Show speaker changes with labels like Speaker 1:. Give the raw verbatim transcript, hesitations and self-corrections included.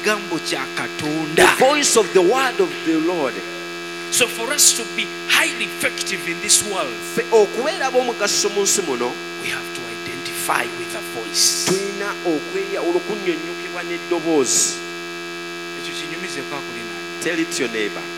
Speaker 1: ekigambo kya
Speaker 2: the
Speaker 1: Katonda.
Speaker 2: voice of the word of the Lord.
Speaker 1: So for us to be highly effective in this world,
Speaker 2: Ffe okubeera ab'omugaso mu nsi muno,
Speaker 1: we have to identify with a voice.
Speaker 2: tulina okweyawula okunnyonnyokebwa n'eddoboozi.
Speaker 1: Ekyo kinyumizeko akuli nange.
Speaker 2: Tell it to your neighbor.